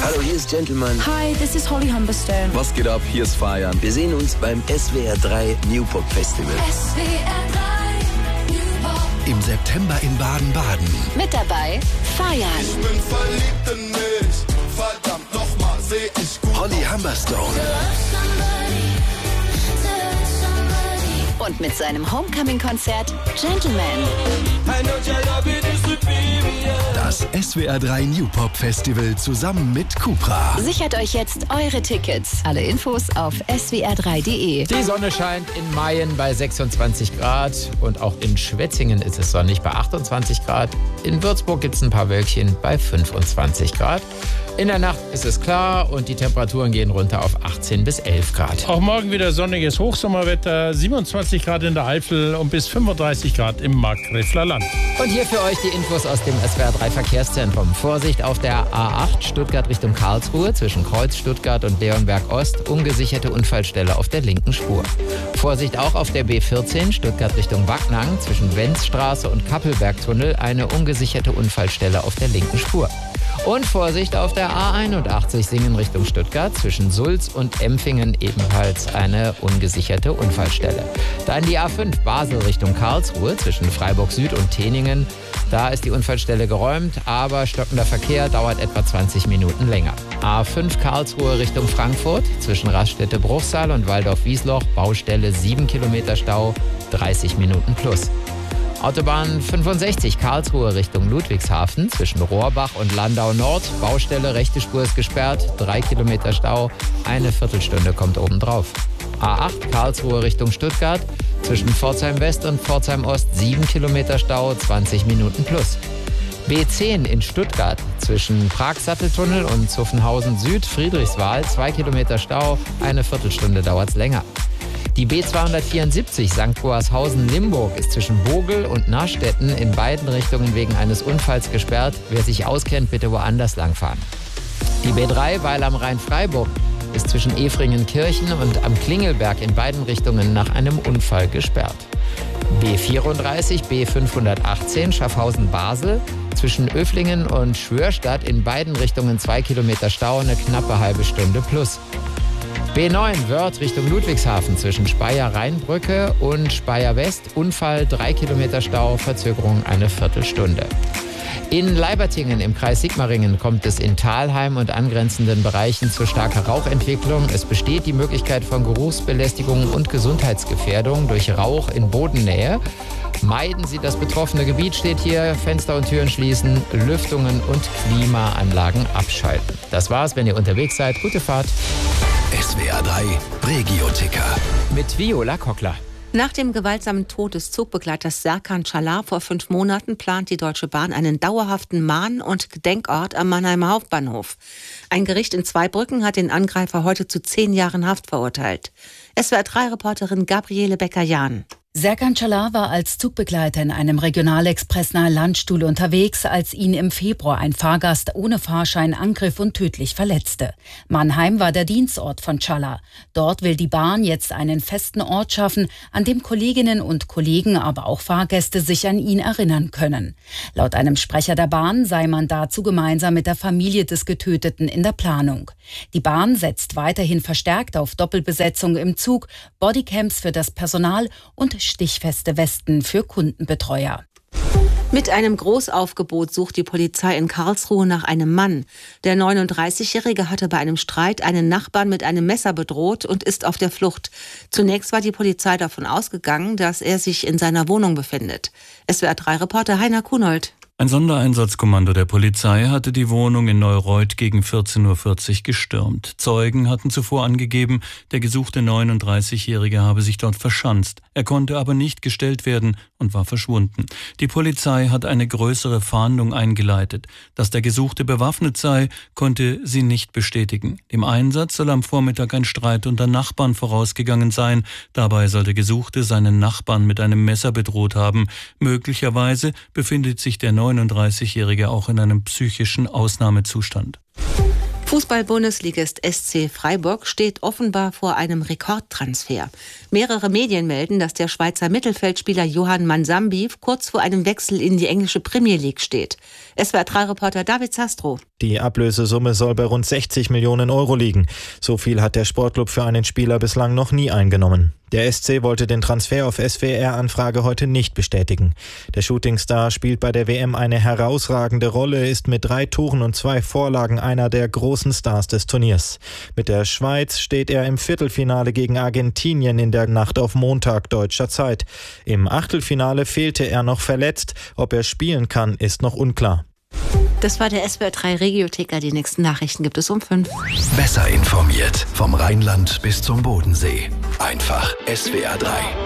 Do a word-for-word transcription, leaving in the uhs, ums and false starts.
Hallo, hier ist Gentleman. Hi, this is Holly Humberstone. Was geht ab? Hier ist Feiern. Wir sehen uns beim S W R drei Newpop Festival. S W R drei Newpop. Im September in Baden-Baden. Mit dabei Feiern. Ich bin verliebt in mich. Verdammt nochmal, seh ich gut. Holly Humberstone. Und mit seinem Homecoming-Konzert Gentleman. Das S W R drei Newpop Festival zusammen mit Cupra. Sichert euch jetzt eure Tickets. Alle Infos auf s w r drei punkt d e. Die Sonne scheint in Mayen bei sechsundzwanzig Grad und auch in Schwetzingen ist es sonnig bei achtundzwanzig Grad. In Würzburg gibt es ein paar Wölkchen bei fünfundzwanzig Grad. In der Nacht ist es klar und die Temperaturen gehen runter auf achtzehn bis elf Grad. Auch morgen wieder sonniges Hochsommerwetter, siebenundzwanzig Grad in der Eifel und bis fünfunddreißig Grad im Markgräfler Land. Und hier für euch die Infos aus dem S W R drei Verkehrszentrum. Vorsicht auf der A acht Stuttgart Richtung Karlsruhe zwischen Kreuz Stuttgart und Leonberg Ost. Ungesicherte Unfallstelle auf der linken Spur. Vorsicht auch auf der B vierzehn Stuttgart Richtung Backnang zwischen Wenzstraße und Kappelbergtunnel. Eine ungesicherte Unfallstelle auf der linken Spur. Und Vorsicht auf der A einundachtzig Singen Richtung Stuttgart zwischen Sulz und Empfingen ebenfalls eine ungesicherte Unfallstelle. Dann die A fünf Basel Richtung Karlsruhe zwischen Freiburg Süd und Teningen. Da ist die Unfallstelle geräumt, aber stockender Verkehr dauert etwa zwanzig Minuten länger. A fünf Karlsruhe Richtung Frankfurt zwischen Raststätte-Bruchsal und Waldorf-Wiesloch. Baustelle sieben Kilometer Stau, dreißig Minuten plus. Autobahn fünfundsechzig Karlsruhe Richtung Ludwigshafen zwischen Rohrbach und Landau Nord. Baustelle, rechte Spur ist gesperrt, drei Kilometer Stau, eine Viertelstunde kommt obendrauf. A acht Karlsruhe Richtung Stuttgart zwischen Pforzheim West und Pforzheim Ost, sieben Kilometer Stau, zwanzig Minuten plus. B zehn in Stuttgart zwischen Prag-Satteltunnel und Zuffenhausen Süd, Friedrichswald, zwei Kilometer Stau, eine Viertelstunde dauert's länger. Die B zweihundertvierundsiebzig Sankt Goarshausen-Limburg ist zwischen Bogel und Narstetten in beiden Richtungen wegen eines Unfalls gesperrt. Wer sich auskennt, bitte woanders langfahren. Die B drei Weil am Rhein-Freiburg ist zwischen Efringen-Kirchen und am Klingelberg in beiden Richtungen nach einem Unfall gesperrt. B vierunddreißig B fünfhundertachtzehn Schaffhausen-Basel zwischen Öflingen und Schwörstadt in beiden Richtungen zwei Kilometer Stau, eine knappe halbe Stunde plus. B neun Wörth Richtung Ludwigshafen zwischen Speyer-Rheinbrücke und Speyer-West. Unfall, drei Kilometer Stau, Verzögerung eine Viertelstunde. In Leibertingen im Kreis Sigmaringen kommt es in Thalheim und angrenzenden Bereichen zu starker Rauchentwicklung. Es besteht die Möglichkeit von Geruchsbelästigung und Gesundheitsgefährdung durch Rauch in Bodennähe. Meiden Sie das betroffene Gebiet, steht hier. Fenster und Türen schließen, Lüftungen und Klimaanlagen abschalten. Das war's, wenn ihr unterwegs seid. Gute Fahrt. S W R drei Regio-Ticker. Mit Viola Kockler. Nach dem gewaltsamen Tod des Zugbegleiters Serkan Çalar vor fünf Monaten plant die Deutsche Bahn einen dauerhaften Mahn- und Gedenkort am Mannheimer Hauptbahnhof. Ein Gericht in Zweibrücken hat den Angreifer heute zu zehn Jahren Haft verurteilt. S W R drei Reporterin Gabriele Becker-Jahn. Serkan Çalar war als Zugbegleiter in einem Regionalexpress nahe Landstuhl unterwegs, als ihn im Februar ein Fahrgast ohne Fahrschein angriff und tödlich verletzte. Mannheim war der Dienstort von Çalar. Dort will die Bahn jetzt einen festen Ort schaffen, an dem Kolleginnen und Kollegen, aber auch Fahrgäste sich an ihn erinnern können. Laut einem Sprecher der Bahn sei man dazu gemeinsam mit der Familie des Getöteten in der Planung. Die Bahn setzt weiterhin verstärkt auf Doppelbesetzung im Zug, Bodycams für das Personal und stichfeste Westen für Kundenbetreuer. Mit einem Großaufgebot sucht die Polizei in Karlsruhe nach einem Mann. Der neununddreißigjährige hatte bei einem Streit einen Nachbarn mit einem Messer bedroht und ist auf der Flucht. Zunächst war die Polizei davon ausgegangen, dass er sich in seiner Wohnung befindet. S W R drei Reporter Heiner Kunold. Ein Sondereinsatzkommando der Polizei hatte die Wohnung in Neureuth gegen vierzehn Uhr vierzig gestürmt. Zeugen hatten zuvor angegeben, der gesuchte neununddreißigjährige habe sich dort verschanzt. Er konnte aber nicht gestellt werden und war verschwunden. Die Polizei hat eine größere Fahndung eingeleitet. Dass der Gesuchte bewaffnet sei, konnte sie nicht bestätigen. Dem Einsatz soll am Vormittag ein Streit unter Nachbarn vorausgegangen sein. Dabei soll der Gesuchte seinen Nachbarn mit einem Messer bedroht haben. Möglicherweise befindet sich der neununddreißigjährige auch in einem psychischen Ausnahmezustand. Fußball-Bundesligist S C Freiburg steht offenbar vor einem Rekordtransfer. Mehrere Medien melden, dass der Schweizer Mittelfeldspieler Johann Mansambi kurz vor einem Wechsel in die englische Premier League steht. S W R drei Reporter David Zastro. Die Ablösesumme soll bei rund sechzig Millionen Euro liegen. So viel hat der Sportclub für einen Spieler bislang noch nie eingenommen. Der S C wollte den Transfer auf S W R-Anfrage heute nicht bestätigen. Der Shootingstar spielt bei der W M eine herausragende Rolle, ist mit drei Toren und zwei Vorlagen einer der großen Stars des Turniers. Mit der Schweiz steht er im Viertelfinale gegen Argentinien in der Nacht auf Montag deutscher Zeit. Im Achtelfinale fehlte er noch verletzt. Ob er spielen kann, ist noch unklar. Das war der S W R drei Regiotheka. Die nächsten Nachrichten gibt es um fünf. Besser informiert vom Rheinland bis zum Bodensee. Einfach S W R drei.